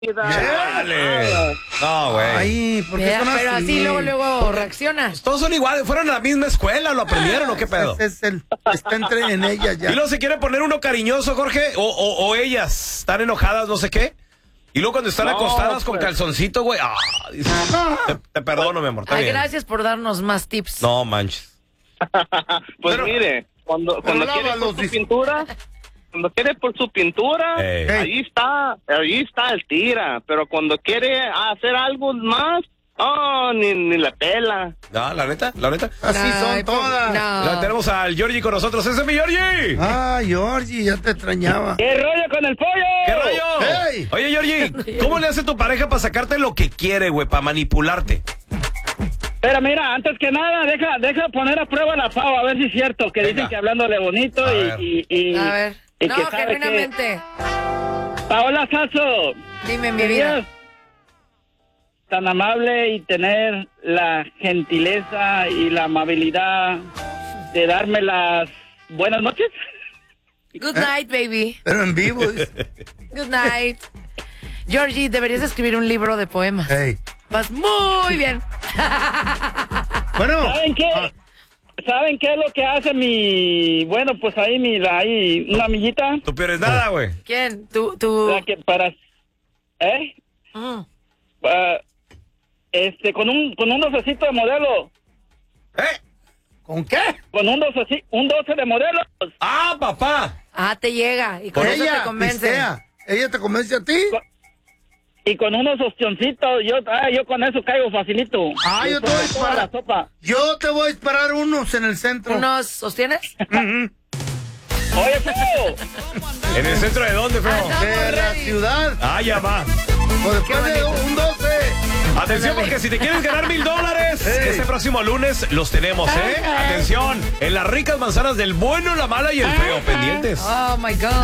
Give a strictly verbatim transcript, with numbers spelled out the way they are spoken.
Dale. No, güey. Ay, ¿por qué Vea, son así? pero así luego, luego reaccionas. Todos son iguales, fueron a la misma escuela, ¿lo aprendieron o qué pedo? Ese es el, está entre en ellas ya. Y luego se quiere poner uno cariñoso, Jorge, o, o, o ellas están enojadas, no sé qué. Y luego cuando están No, acostadas con pues. calzoncito, güey, ah, dices, te, te perdono, mi amor, está Ay, bien. gracias por darnos más tips. No manches. Pues Pero- mire, cuando, cuando quiere lávalos, por su dice. pintura, cuando quiere por su pintura, Ey. ahí está, ahí está el tira. Pero cuando quiere hacer algo más, oh, ni, ni la pela. No, la neta, la neta. Así Ay, son todas. La No. tenemos al Georgie con nosotros. ¡Ese es mi Georgie! Ay, Georgie, ya te extrañaba. ¿Qué rollo con el pollo? ¿Qué rollo? Hey. Oye, Georgie, ¿cómo le hace tu pareja para sacarte lo que quiere, güey, para manipularte? Pero mira, antes que nada, deja deja poner a prueba la Pau, a ver si es cierto, que Venga. dicen que hablándole bonito A ver. y, y, y, A ver. y No, que sabe que... genuinamente. Paola Sasso, Dime mi ¿serías vida. tan amable y tener la gentileza y la amabilidad de darme las buenas noches? Good night, baby. Pero en vivo. dice. Good night. Georgie, deberías escribir un libro de poemas. Hey. Vas muy bien. Bueno. ¿Saben qué? ah, ¿Saben qué es lo que hace mi... Bueno, pues ahí mi... Ahí, una amiguita, Tú pierdes nada, güey. ¿Quién? Tú, tú. la que para... ¿Eh? Mm. Ah, este, con un, con un docecito de modelo. ¿Eh? ¿Con qué? Con un doce, un doce de modelos. ¡Ah, papá! Ah, te llega. Y con eso te Ella, convence. pistea. ¿Ella te convence a ti? Y con unos ostioncitos, yo, ah, yo con eso caigo facilito. Ah, yo te voy a Toda la disparar. sopa. Yo te voy a disparar unos en el centro. ¿Unos sostienes? Ujú. Oye, feo. ¿En el centro de dónde, feo? Ah, De la ready. ciudad. Ah, ya va. O después de un doce. Atención, porque si te quieres ganar mil dólares, Hey. este próximo lunes los tenemos, ¿eh? Atención, en las ricas manzanas del bueno, la mala y el feo, pendientes. Oh my God.